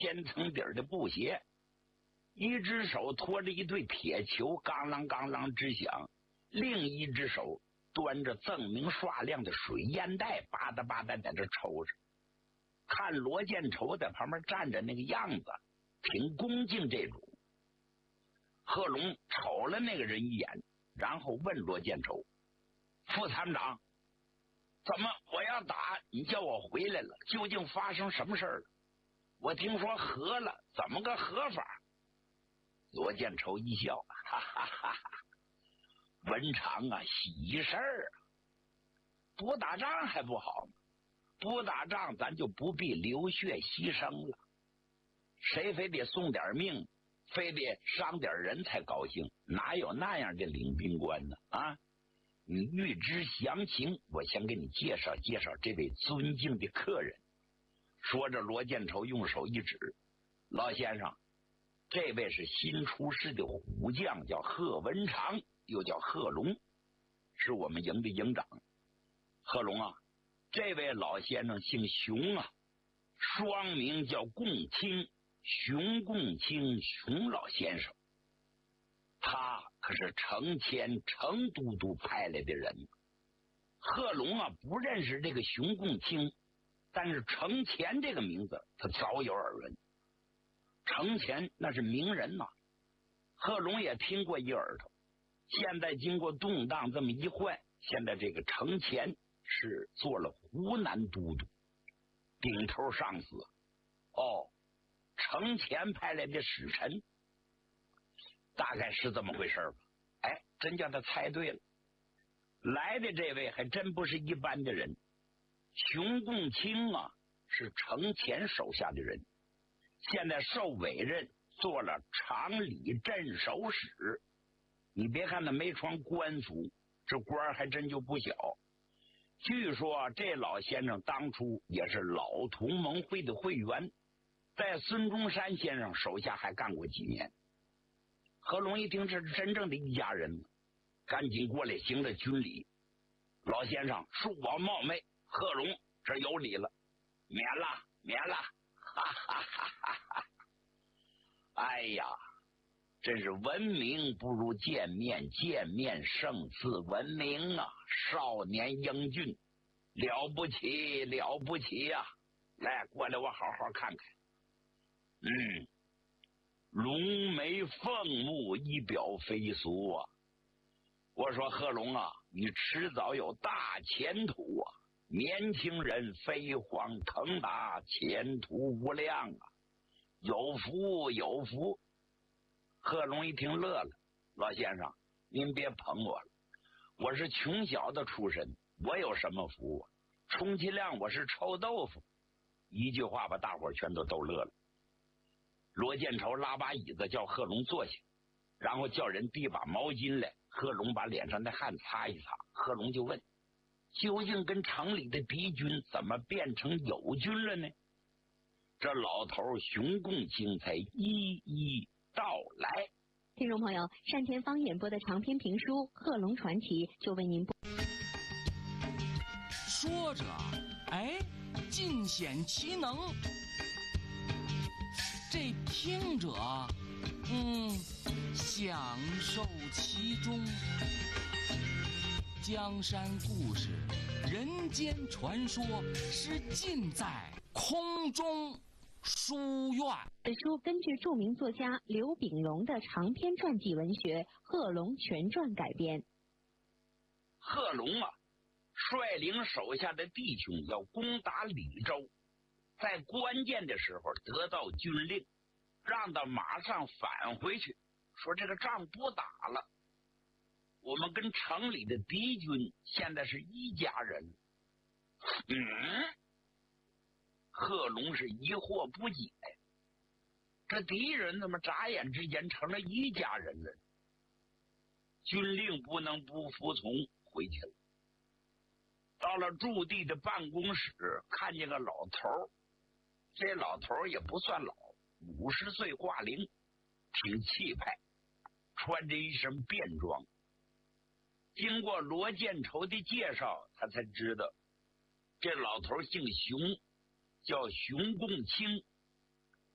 千层底的布鞋，一只手托着一对铁球，刚啷刚啷直响，另一只手端着锃明刷亮的水烟袋，吧嗒吧嗒在这抽着。看罗建筹在旁边站着那个样子，挺恭敬这种。贺龙瞅了那个人一眼，然后问罗建筹：“副参长，怎么我要打你叫我回来了？究竟发生什么事了？我听说和了，怎么个和法？”罗建筹一笑：“哈哈哈哈，文长啊，喜事儿啊！不打仗还不好吗？不打仗咱就不必流血牺牲了。谁非得送点命，非得伤点人才高兴？哪有那样的领兵官呢？啊！你欲知详情，我先给你介绍介绍这位尊敬的客人。”说着，罗建筹用手一指：“老先生，这位是新出师的虎将，叫贺文长，又叫贺龙，是我们营的营长。贺龙啊，这位老先生姓熊啊，双名叫共清，熊共清，熊老先生。他可是程潜程都督派来的人。贺龙啊，不认识这个熊共清，但是程潜这个名字他早有耳闻。程潜那是名人呐，贺龙也听过一耳朵。现在经过动荡这么一换，现在这个程潜是做了湖南都督，顶头上司。哦，程潜派来的使臣，大概是这么回事吧。哎，真叫他猜对了。来的这位还真不是一般的人，熊共清啊，是程潜手下的人，现在受委任做了常理镇守使。你别看他没穿官服，这官还真就不小。据说这老先生当初也是老同盟会的会员，在孙中山先生手下还干过几年。贺龙一听这是真正的一家人，赶紧过来行了军礼：“老先生恕我冒昧，贺龙这有礼了，免了免了。”哈哈哈哈哈！哎呀，真是闻名不如见面，见面胜似闻名啊！少年英俊，了不起了不起呀！来，过来，我好好看看。龙眉凤目，仪表飞俗啊！我说贺龙啊，你迟早有大前途啊！年轻人飞黄腾达，前途无量啊！有福有福。贺龙一听乐了：“老先生，您别捧我了，我是穷小子出身，我有什么福啊？充其量我是臭豆腐。”一句话把大伙全都逗乐了。罗建筹拉把椅子叫贺龙坐下，然后叫人递把毛巾来。贺龙把脸上的汗擦一擦，贺龙就问：“究竟跟城里的敌军怎么变成友军了呢？”这老头熊共清才一一道来。 听众朋友，单田芳演播的长篇评书《贺龙传奇》就为您播。 说着，哎，尽显其能。这听者，享受其中。江山故事、人间传说是尽在空中书院。 本书根据著名作家刘秉荣的长篇传记文学《贺龙全传》改编。 贺龙啊，率领手下的弟兄要攻打李州，在关键的时候得到军令，让他马上返回去，说这个仗不打了，我们跟城里的敌军现在是一家人。贺龙是疑惑不解，这敌人怎么眨眼之间成了一家人了？军令不能不服从，回去了。到了驻地的办公室，看见个老头，这老头也不算老，50岁挂龄，挺气派，穿着一身便装。经过罗建筹的介绍，他才知道这老头姓熊，叫熊共清，